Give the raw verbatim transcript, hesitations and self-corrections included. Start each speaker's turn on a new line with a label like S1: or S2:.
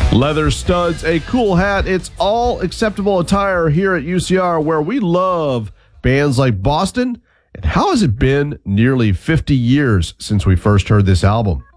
S1: Leather studs, a cool hat. It's all acceptable attire here at U C R, where we love bands like Boston. And how has it been nearly fifty years since we first heard this album?